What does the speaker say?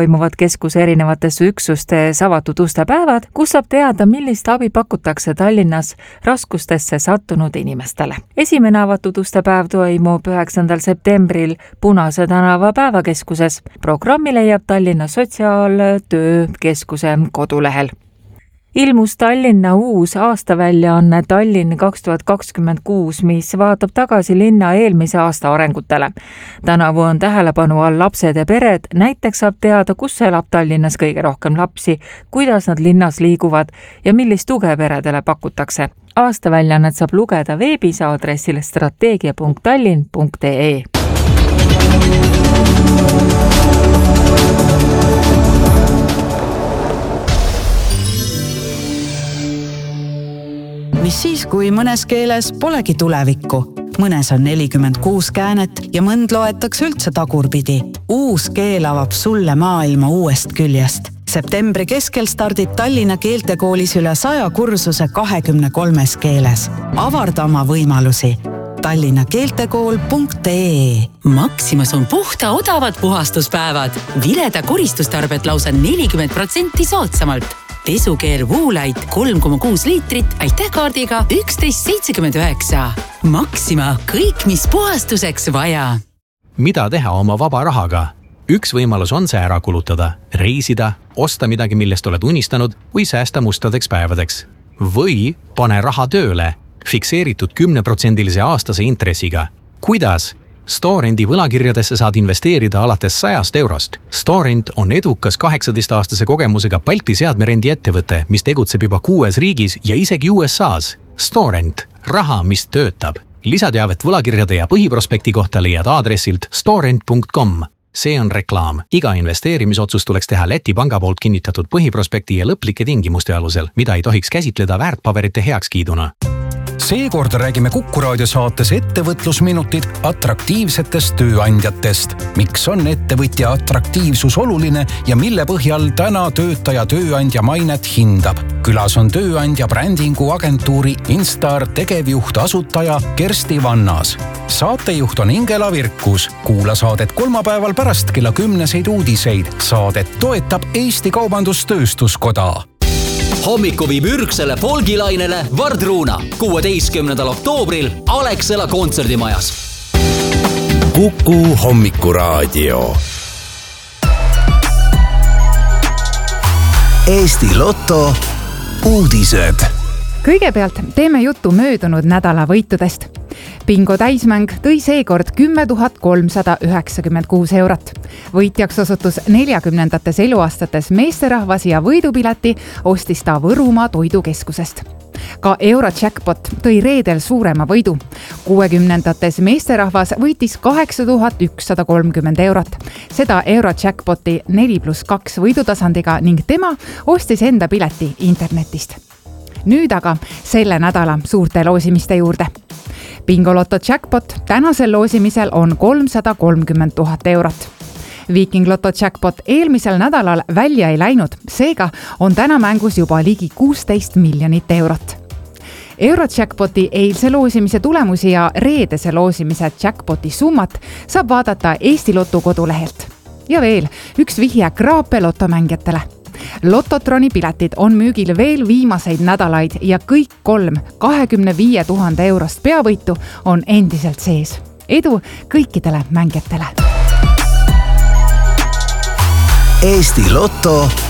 toimuvad keskuse erinevates üksustes avatud uste päevad, kus saab teada, millist abi pakutakse Tallinnas raskustesse sattunud inimestele. Esimene avatud uste päev toimub 9. septembril Punase tänava päevakeskuses. Programmi leiab Tallinna Sotsiaaltöökeskuse kodulehel. Ilmus Tallinna uus aastaväljaanne Tallinn 2026, mis vaatab tagasi linna eelmise aasta arengutele. Tänavu on tähelepanu all lapsed ja pered, näiteks saab teada, kus elab Tallinnas kõige rohkem lapsi, kuidas nad linnas liiguvad ja millist tuge peredele pakutakse. Aastaväljaannet saab lugeda veebis aadressil strateegia.tallinn.ee. Mis siis, kui mõnes keeles polegi tulevikku? Mõnes on 46 käänet ja mõnd loetakse üldse tagurpidi. Uus keel avab sulle maailma uuest küljest. Septembri keskel stardib Tallinna keeltekoolis üle 100 kursuse 23 keeles. Avarda oma võimalusi. tallinnakeeltekool.ee. Maximas on puhta odavad puhastuspäevad. Vileda koristustarbet lausa 40% soodsamalt. Pesukeer Woolite 3,6 liitrit aitähkaardiga 11,79. Maxima, kõik mis puhastuseks vaja. Mida teha oma vaba rahaga? Üks võimalus on see ära kulutada, reisida, osta midagi, millest oled unistanud või säästa mustadeks päevadeks. Või pane raha tööle, fikseeritud 10% aastase intressiga. Kuidas? Storenti võlakirjadesse saad investeerida alates 100 eurost. Storent on edukas 18-aastase kogemusega Balti seadmerendi ettevõte, mis tegutseb juba 6 riigis ja isegi USAs. Storent, raha, mis töötab. Lisateavet võlakirjade ja põhiprospekti kohta leiad aadressilt storent.com. See on reklaam. Iga investeerimisotsus tuleks teha Läti panga poolt kinnitatud põhiprospekti ja lõplike tingimuste alusel, mida ei tohiks käsitleda väärtpaberite heakskiiduna. Seekord räägime Kuku raadio saates ettevõtlusminutid atraktiivsetest tööandjatest. Miks on ettevõtja atraktiivsus oluline ja mille põhjal täna töötaja tööandja mainet hindab? Külas on tööandja brändingu agentuuri Instar tegevjuht asutaja Kersti Vannas. Saatejuht on Ingela Virkus. Kuula saadet kolmapäeval pärast kella 10 uudiseid. Saadet toetab Eesti Kaubandus-Tööstuskoda. Hommiku viib ürgsele folgilainele Vardruuna 16. oktoobril Alexela kontserdimajas. Kuku hommikuraadio. Eesti Lotto uudised. Kõigepealt teeme juttu möödunud nädala võitudest. Bingo täismäng tõi seekord 10 396 eurot. Võitjaks osutus 40. eluaastates meesterahvas ja võidupileti ostis ta Võrumaa toidukeskusest. Ka Eurojackpot tõi reedel suurema võidu. 60. meesterahvas võitis 8130 eurot. Seda Eurojackpoti 4+2 võidutasandiga ning tema ostis enda pileti internetist. Nüüd aga selle nädala suurte loosimiste juurde. Bingo Lotto Jackpot tänasel loosimisel on 330 000 eurot. Viiking Lotto Jackpot eelmisel nädalal välja ei läinud, seega on täna mängus juba ligi 16 miljonit eurot. Eurojackpoti eilse loosimise tulemusi ja reedese loosimise jackpoti summat saab vaadata Eesti Lotto kodulehelt. Ja veel üks vihje Kraape lotomängijatele. Lototroni piletid on müügil veel viimaseid nädalaid ja kõik 3 25 000 eurost peavõitu on endiselt sees. Edu kõikidele mängijatele! Eesti Lotto